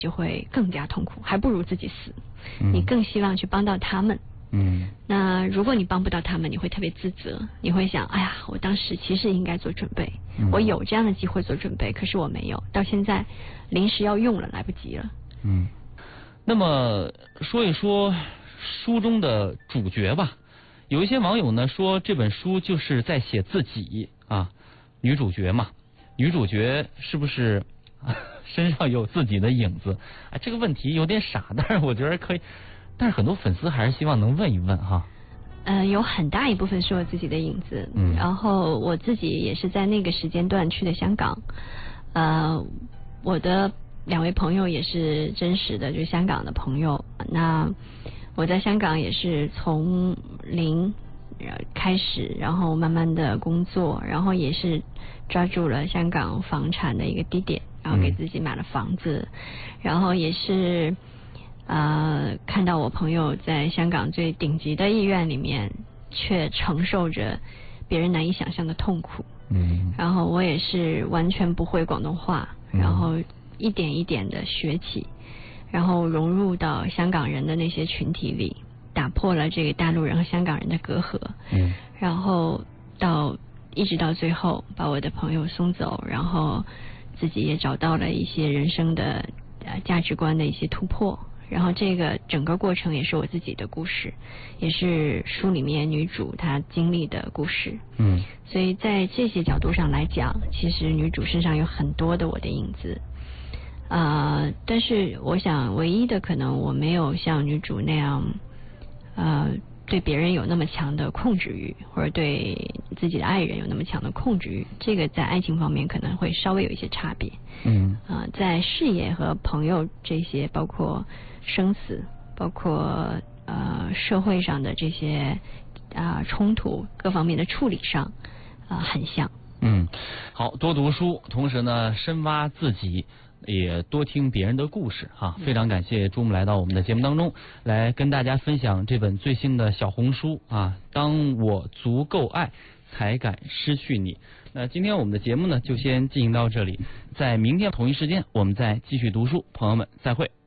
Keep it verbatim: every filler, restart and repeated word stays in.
就会更加痛苦，还不如自己死。 嗯、 你更希望去帮到他们。 嗯， 那如果你帮不到他们，你会特别自责，你会想，哎呀，我当时其实应该做准备， 嗯、 我有这样的机会做准备，可是我没有，到现在临时要用了，来不及了。 嗯，那么说一说书中的主角吧。有一些网友呢说这本书就是在写自己啊，女主角嘛，女主角是不是身上有自己的影子？哎，这个问题有点傻，但是我觉得可以，但是很多粉丝还是希望能问一问哈。 呃，有很大一部分是我自己的影子， 嗯， 然后我自己也是在那个时间段去的香港，呃，我的两位朋友也是真实的，就是香港的朋友。那我在香港也是从零开始，然后慢慢的工作，然后也是抓住了香港房产的一个低点，然后给自己买了房子，嗯、然后也是呃看到我朋友在香港最顶级的医院里面，却承受着别人难以想象的痛苦。 嗯， 然后我也是完全不会广东话， 嗯、 然后一点一点的学起，然后融入到香港人的那些群体里，打破了这个大陆人和香港人的隔阂。 嗯，然后到一直到最后把我的朋友送走，然后自己也找到了一些人生的呃价值观的一些突破。然后这个整个过程也是我自己的故事，也是书里面女主她经历的故事。 嗯， 所以在这些角度上来讲，其实女主身上有很多的我的影子。呃，但是我想唯一的可能我没有像女主那样呃对别人有那么强的控制欲，或者对自己的爱人有那么强的控制欲，这个在爱情方面可能会稍微有一些差别。 嗯， 呃，在事业和朋友这些，包括生死，包括呃社会上的这些啊、呃、冲突各方面的处理上啊、呃、很像。 嗯，好，多读书，同时呢深挖自己，也多听别人的故事哈。非常感谢朱木来到我们的节目当中，来跟大家分享这本最新的小红书啊，当我足够爱，才敢失去你。那今天我们的节目呢就先进行到这里，在明天同一时间我们再继续读书，朋友们再会。